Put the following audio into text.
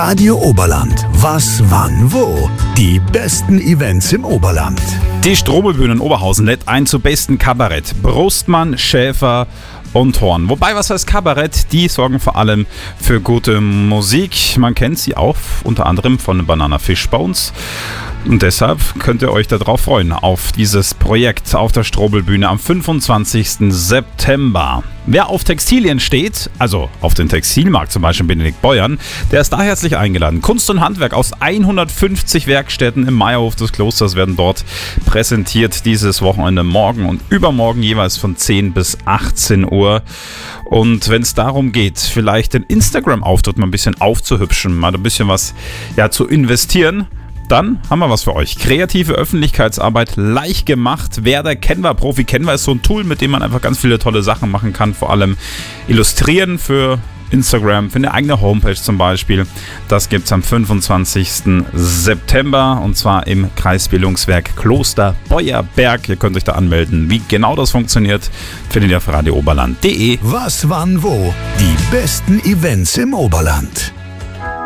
Radio Oberland. Was, wann, wo? Die besten Events im Oberland. Die Strobelbühne in Oberhausen lädt ein zu besten Kabarett. Brustmann, Schäfer und Horn. Wobei, was heißt Kabarett? Die sorgen vor allem für gute Musik. Man kennt sie auch unter anderem von Banana Fish Bones. Und deshalb könnt ihr euch darauf freuen, auf dieses Projekt auf der Strobelbühne am 25. September. Wer auf Textilien steht, also auf den Textilmarkt zum Beispiel Benedikt Beuern, der ist da herzlich eingeladen. Kunst und Handwerk aus 150 Werkstätten im Meierhof des Klosters werden dort präsentiert dieses Wochenende, morgen und übermorgen jeweils von 10 bis 18 Uhr. Und wenn es darum geht, vielleicht den Instagram-Auftritt mal ein bisschen aufzuhübschen, mal ein bisschen was zu investieren, dann haben wir was für euch. Kreative Öffentlichkeitsarbeit, leicht gemacht. Werde Canva-Profi. Canva ist so ein Tool, mit dem man einfach ganz viele tolle Sachen machen kann. Vor allem illustrieren für Instagram, für eine eigene Homepage zum Beispiel. Das gibt es am 25. September und zwar im Kreisbildungswerk Kloster Beuerberg. Ihr könnt euch da anmelden. Wie genau das funktioniert, findet ihr auf radiooberland.de. Was, wann, wo? Die besten Events im Oberland.